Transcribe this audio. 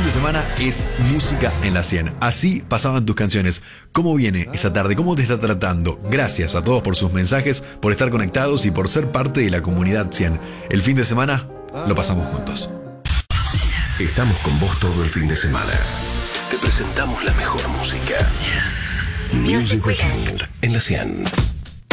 de semana es música en la 100. Así pasaban tus canciones. ¿Cómo viene esa tarde? ¿Cómo te está tratando? Gracias a todos por sus mensajes, por estar conectados y por ser parte de la comunidad 100. El fin de semana lo pasamos juntos. Estamos con vos todo el fin de semana. Te presentamos la mejor música. Music Weekend en la 100.